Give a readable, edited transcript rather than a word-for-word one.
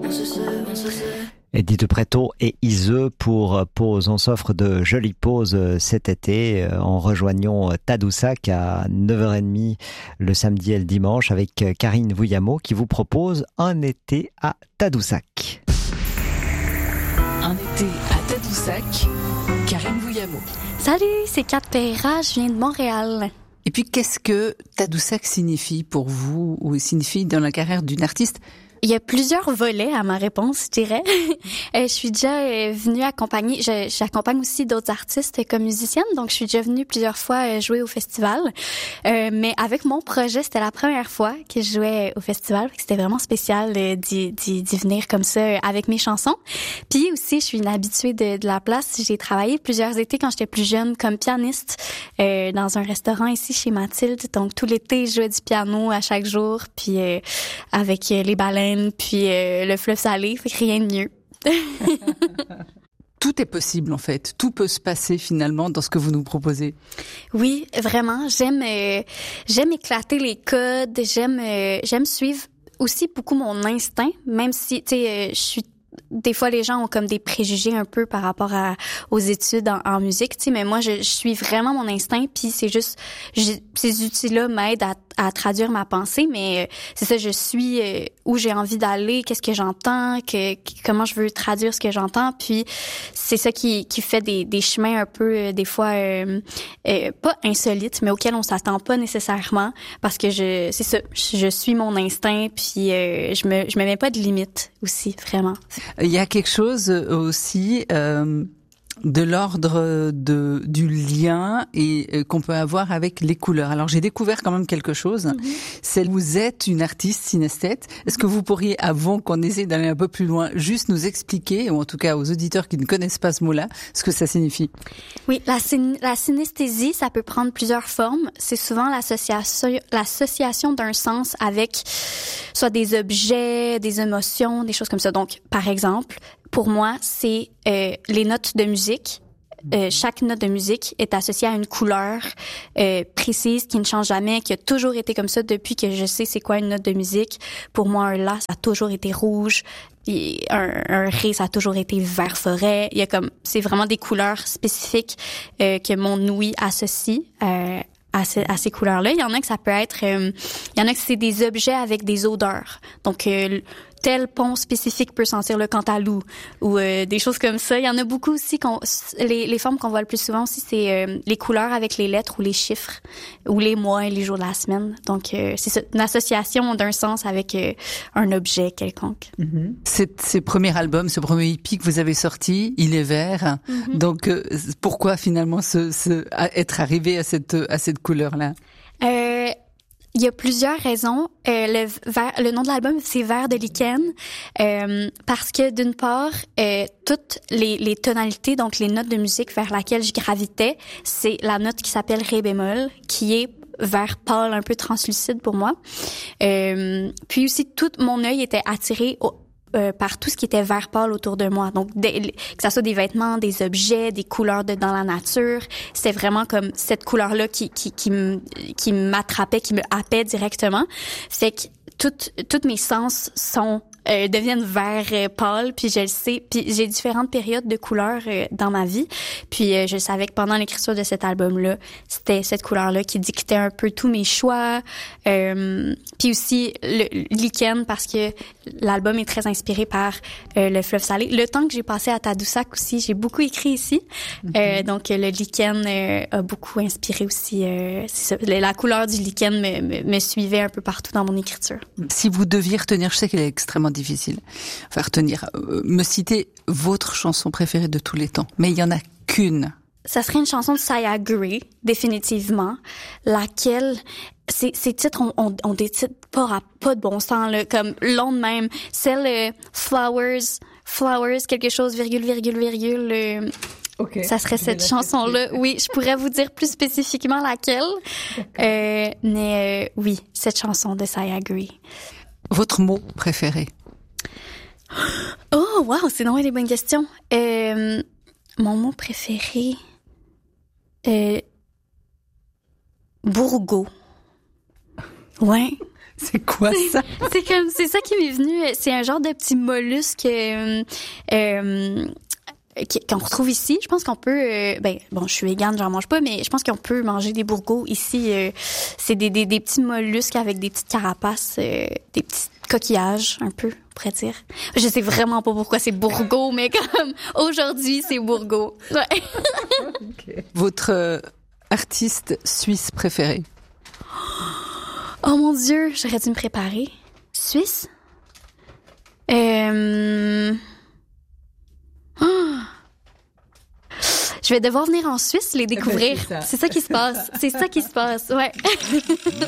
Eddie de Pretto et Iseux pour Pause. On s'offre de jolies pauses cet été en rejoignant Tadoussac à 9h30 le samedi et le dimanche avec Karine Vouillamo qui vous propose un été à Tadoussac. Un été à Tadoussac, Karine Vouillamo. Salut, c'est Kat Pereira, je viens de Montréal. Et puis, qu'est-ce que Tadoussac signifie pour vous ou signifie dans la carrière d'une artiste? Il y a plusieurs volets à ma réponse, je dirais. Je suis déjà venue accompagner, j'accompagne aussi d'autres artistes comme musicienne, donc je suis déjà venue plusieurs fois jouer au festival. Mais avec mon projet, c'était la première fois que je jouais au festival, c'était vraiment spécial d'y venir comme ça avec mes chansons. Puis aussi, je suis une habituée de la place. J'ai travaillé plusieurs étés quand j'étais plus jeune comme pianiste dans un restaurant ici chez Mathilde. Donc tout l'été, je jouais du piano à chaque jour, puis avec les baleines, puis le fleuve salé, fait que rien de mieux. Tout est possible en fait, tout peut se passer finalement dans ce que vous nous proposez. Oui, vraiment, j'aime éclater les codes, j'aime suivre aussi beaucoup mon instinct, même si tu sais je suis des fois les gens ont comme des préjugés un peu par rapport aux études en musique, tu sais, mais moi je suis vraiment mon instinct, puis c'est juste ces outils-là m'aident à traduire ma pensée, mais c'est ça, je suis où j'ai envie d'aller, qu'est-ce que j'entends, comment je veux traduire ce que j'entends, puis c'est ça qui fait des chemins un peu des fois pas insolites, mais auxquels on s'attend pas nécessairement, parce que je suis mon instinct, puis je me mets pas de limites aussi, vraiment. Il y a quelque chose aussi de l'ordre du lien et qu'on peut avoir avec les couleurs. Alors j'ai découvert quand même quelque chose. C'est que vous êtes une artiste synesthète. Est-ce que vous pourriez, avant qu'on essaie d'aller un peu plus loin, juste nous expliquer, ou en tout cas aux auditeurs qui ne connaissent pas ce mot-là, ce que ça signifie? Oui, la synesthésie, ça peut prendre plusieurs formes. C'est souvent l'association d'un sens avec soit des objets, des émotions, des choses comme ça. Donc, par exemple, pour moi, c'est les notes de musique. Chaque note de musique est associée à une couleur précise qui ne change jamais, qui a toujours été comme ça depuis que je sais c'est quoi une note de musique. Pour moi, un la, ça a toujours été rouge. Puis un ré, ça a toujours été vert forêt. Il y a comme, c'est vraiment des couleurs spécifiques que mon ouïe associe à ces couleurs-là. Il y en a que ça peut être, il y en a que c'est des objets avec des odeurs. Donc tel pont spécifique peut sentir le cantalou ou des choses comme ça. Il y en a beaucoup aussi les formes qu'on voit le plus souvent aussi, c'est les couleurs avec les lettres ou les chiffres ou les mois et les jours de la semaine. Donc c'est ça, une association d'un sens avec un objet quelconque. Ce premier album, ce premier EP que vous avez sorti, il est vert. Donc pourquoi finalement être arrivé à cette couleur-là? Il y a plusieurs raisons. Le nom de l'album, c'est Vert de lichen, parce que d'une part, toutes les tonalités, donc les notes de musique vers laquelle je gravitais, c'est la note qui s'appelle Ré bémol, qui est vert pâle, un peu translucide pour moi. Puis aussi, tout mon œil était attiré par tout ce qui était vert pâle autour de moi. Donc, que ça soit des vêtements, des objets, des couleurs dans la nature. C'était vraiment comme cette couleur-là qui m'attrapait, qui me happait directement. Fait que toutes mes sens deviennent vert pâle, puis je le sais. Puis j'ai différentes périodes de couleurs dans ma vie. Puis je savais que pendant l'écriture de cet album-là, c'était cette couleur-là qui dictait un peu tous mes choix. Puis aussi le lichen, parce que l'album est très inspiré par le fleuve salé. Le temps que j'ai passé à Tadoussac aussi, j'ai beaucoup écrit ici. Donc le lichen a beaucoup inspiré aussi. C'est ça, la couleur du lichen me suivait un peu partout dans mon écriture. Si vous deviez retenir, je sais qu'elle est extrêmement difficile, enfin retenir, me citer votre chanson préférée de tous les temps, mais il y en a qu'une. Ça serait une chanson de Saya Gray, définitivement, laquelle ces titres ont des titres pas de bon sens, là, comme long de même. Celle Flowers, quelque chose, virgule. Okay. Ça serait cette chanson-là. Oui, je pourrais vous dire plus spécifiquement laquelle. Mais oui, cette chanson de Saya Gray. Votre mot préféré? Oh, wow, c'est vraiment des bonnes questions. Mon mot préféré, Bourgo. Ouais. C'est quoi ça? C'est ça qui m'est venu. C'est un genre de petit mollusque qu'on retrouve ici. Je pense qu'on peut... je suis végane, j'en mange pas, mais je pense qu'on peut manger des bourgots ici. C'est des petits mollusques avec des petites carapaces, des petits coquillages, un peu, on pourrait dire. Je sais vraiment pas pourquoi c'est bourgot, mais comme aujourd'hui, c'est bourgot. Ouais. Okay. Votre artiste suisse préféré? Oh mon Dieu, j'aurais dû me préparer. Suisse? Je vais devoir venir en Suisse les découvrir. C'est ça qui se passe. C'est ça qui se passe, ouais.